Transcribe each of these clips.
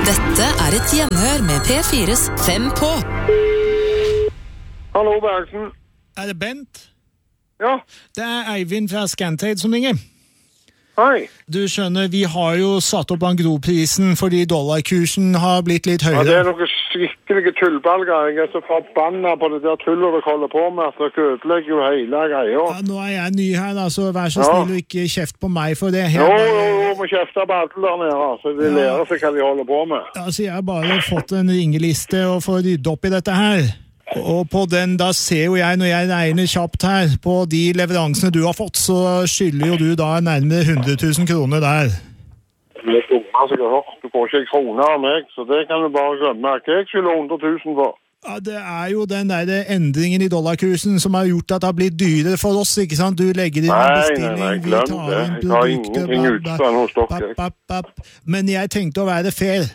Dette et gjenhør med P4's 5 på. Hallo, Bergsen. Det Bent? Ja. Det Eivind fra Scantrade som ringer. Hei. Du skjønner, vi har jo satt opp Angro-prisen fordi dollarkursen har blitt litt høyere. Ja, det noen skikkelige tullbalger. Jeg så forbannet på det der tullet dere holder på med, at dere ødelegger jo hele greia. Ja, nå jeg ny her da, så vær så snill og ikke kjeft på meg for det. Jo, må kjefte på alle der nede, så de lærer seg hva de holder på med. Altså, jeg har bare fått en ringeliste og får rydde opp i dette her. Og på den, da ser jo jeg, når jeg regner kjapt her, på de leveransene du har fått, så skylder jo du da nærmere 100 000 kroner der. Det dumme som jeg har hørt, du får ikke kroner av meg, så det kan du bare glemme. Jeg skylder 100 000 for. Ja, det jo den der endringen i dollarkursen som har gjort at det har blitt dyrere for oss, ikke sant? Du legger inn en bestilling, nei, glem det. Jeg har ingenting utstand hos dere. Men jeg tenkte å være fair.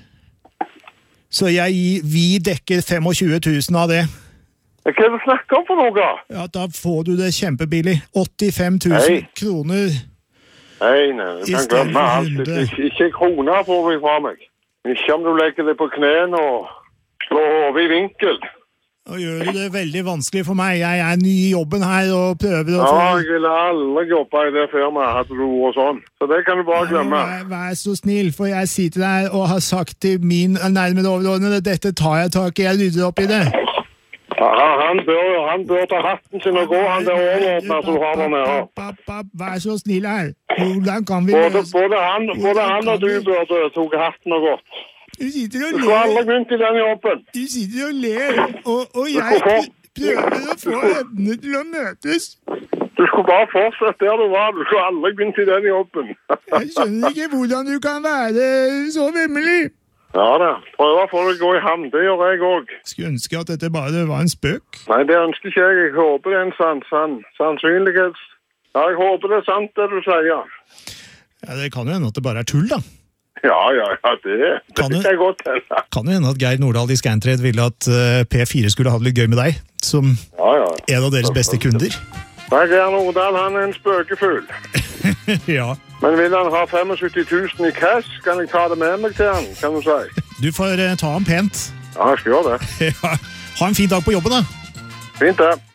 Så vi dekker 25 000 av det. Hva du snakker om for noe? Ja, da får du det kjempebillig. 85 000 kroner. Nei, du kan glemme alt. Ikke kroner får vi fra meg. Ikke om du legger det på knærne og slår hodet i vinkel. Og gjør du det veldig vanskelig for meg. Jeg ny i jobben her og prøver å få... Ja, jeg ville aldri jobbe i det firmaet, hadde du og sånn. Så det kan du bare glemme. Vær så snill, for jeg sitter der og har sagt til min nærmere overordnede, dette tar jeg tak i, jeg rydder opp i det. Ja, han bør ta hatten sin og gå, han der overordnet som har der nede. Vær så snill her. Hvordan kan vi løse? Både han og du burde toge hatten og gått. Du sitter og ler. Du skulle aldri begynt i den jobben. Du sitter og ler, og jeg prøver å få evne til å møtes. Du skulle bare fortsette der du var. Du skulle aldri begynt i den jobben. Jeg skjønner ikke hvordan du kan være så vemmelig. Ja da, prøv å få det gå i ham. Det gjør jeg også. Skulle ønske at dette bare var en spøk. Nei, det ønsker ikke jeg. Jeg håper det en sannsynlighet. Ja, jeg håper det sant det du sier. Ja, det kan jo hende at det bare tull da. Ja, det kan jeg godt hende. Kan jo hende at Geir Nordahl i Scantrade ville at P4 skulle ha det litt gøy med deg, som en av deres beste kunder. Nei, Geir Nordahl, han en spøkefugl. Ja. Men vil han ha 75 000 i cash, kan jeg ta det med meg til han, kan du si. Du får ta ham pent. Ja, jeg skal gjøre det. Ja. Ha en fin dag på jobben da. Fint det.